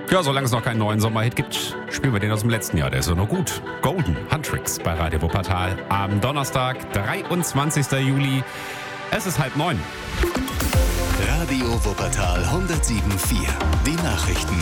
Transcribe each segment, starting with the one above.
Ja, solange es noch keinen neuen Sommerhit gibt, spielen wir den aus dem letzten Jahr. Der ist ja noch gut. Golden, Huntrix bei Radio Wuppertal am Donnerstag, 23. Juli. Es ist 8:30. Radio Wuppertal 107.4. Die Nachrichten.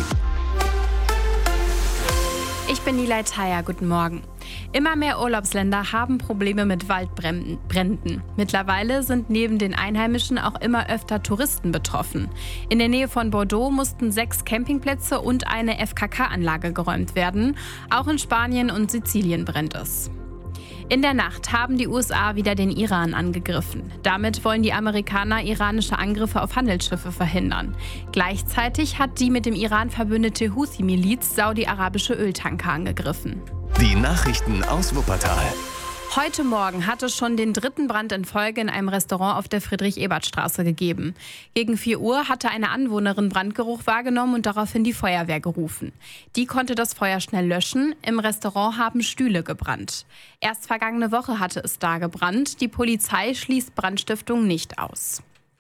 Ich bin Nilay Thayer, guten Morgen. Immer mehr Urlaubsländer haben Probleme mit Waldbränden. Mittlerweile sind neben den Einheimischen auch immer öfter Touristen betroffen. In der Nähe von Bordeaux mussten 6 Campingplätze und eine FKK-Anlage geräumt werden. Auch in Spanien und Sizilien brennt es. In der Nacht haben die USA wieder den Iran angegriffen. Damit wollen die Amerikaner iranische Angriffe auf Handelsschiffe verhindern. Gleichzeitig hat die mit dem Iran verbündete Houthi-Miliz saudi-arabische Öltanker angegriffen. Die Nachrichten aus Wuppertal. Heute Morgen hat es schon den 3. Brand in Folge in einem Restaurant auf der Friedrich-Ebert-Straße gegeben. Gegen 4 Uhr hatte eine Anwohnerin Brandgeruch wahrgenommen und daraufhin die Feuerwehr gerufen. Die konnte das Feuer schnell löschen. Im Restaurant haben Stühle gebrannt. Erst vergangene Woche hatte es da gebrannt. Die Polizei schließt Brandstiftung nicht aus.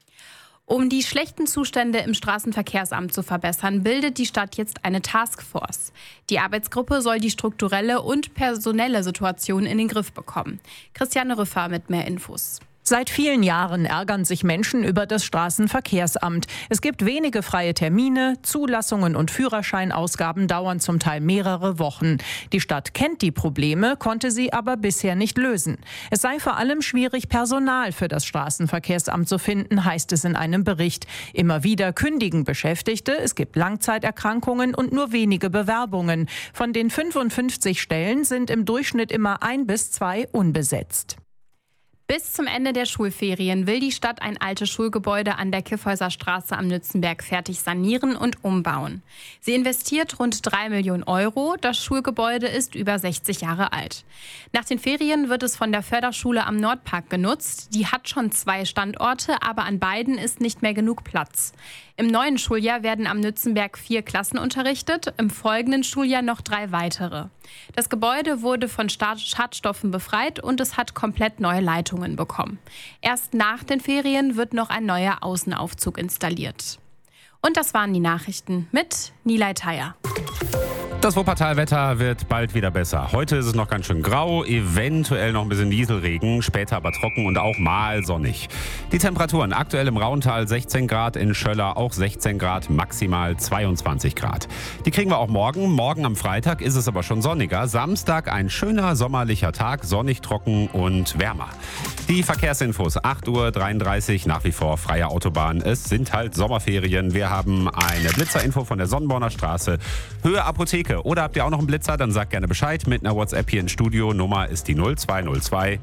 Um die schlechten Zustände im Straßenverkehrsamt zu verbessern, bildet die Stadt jetzt eine Taskforce. Die Arbeitsgruppe soll die strukturelle und personelle Situation in den Griff bekommen. Christiane Rüffer mit mehr Infos. Seit vielen Jahren ärgern sich Menschen über das Straßenverkehrsamt. Es gibt wenige freie Termine, Zulassungen und Führerscheinausgaben dauern zum Teil mehrere Wochen. Die Stadt kennt die Probleme, konnte sie aber bisher nicht lösen. Es sei vor allem schwierig, Personal für das Straßenverkehrsamt zu finden, heißt es in einem Bericht. Immer wieder kündigen Beschäftigte, es gibt Langzeiterkrankungen und nur wenige Bewerbungen. Von den 55 Stellen sind im Durchschnitt immer 1 bis 2 unbesetzt. Bis zum Ende der Schulferien will die Stadt ein altes Schulgebäude an der Kyffhäuser Straße am Nützenberg fertig sanieren und umbauen. Sie investiert rund 3 Millionen Euro. Das Schulgebäude ist über 60 Jahre alt. Nach den Ferien wird es von der Förderschule am Nordpark genutzt. Die hat schon 2 Standorte, aber an beiden ist nicht mehr genug Platz. Im neuen Schuljahr werden am Nützenberg 4 Klassen unterrichtet, im folgenden Schuljahr noch 3 weitere. Das Gebäude wurde von Schadstoffen befreit und es hat komplett neue Leitungen bekommen. Erst nach den Ferien wird noch ein neuer Außenaufzug installiert. Und das waren die Nachrichten mit Nilay Thayer. Das Wuppertal-Wetter wird bald wieder besser. Heute ist es noch ganz schön grau, eventuell noch ein bisschen Nieselregen, später aber trocken und auch mal sonnig. Die Temperaturen aktuell im Rauntal 16 Grad, in Schöller auch 16 Grad, maximal 22 Grad. Die kriegen wir auch morgen. Morgen am Freitag ist es aber schon sonniger. Samstag ein schöner sommerlicher Tag, sonnig, trocken und wärmer. Die Verkehrsinfos, 8:33 Uhr, nach wie vor freie Autobahn. Es sind halt Sommerferien. Wir haben eine Blitzerinfo von der Sonnenborner Straße. Höhe Apotheke. Oder habt ihr auch noch einen Blitzer? Dann sagt gerne Bescheid mit einer WhatsApp hier ins Studio. Nummer ist die 0202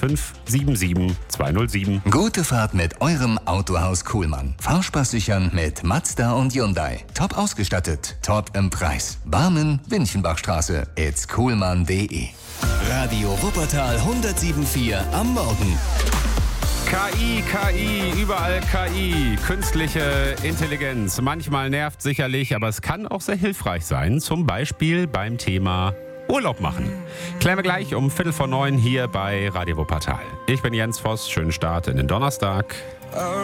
2577 207. Gute Fahrt mit eurem Autohaus Kuhlmann. Fahrspaß sichern mit Mazda und Hyundai. Top ausgestattet, top im Preis. Barmen, Winchenbachstraße, itskuhlmann.de. Radio Wuppertal 107.4 am Morgen. KI, überall KI, künstliche Intelligenz. Manchmal nervt sicherlich, aber es kann auch sehr hilfreich sein. Zum Beispiel beim Thema Urlaub machen. Klären wir gleich um 8:45 hier bei Radio Wuppertal. Ich bin Jens Voss, schönen Start in den Donnerstag.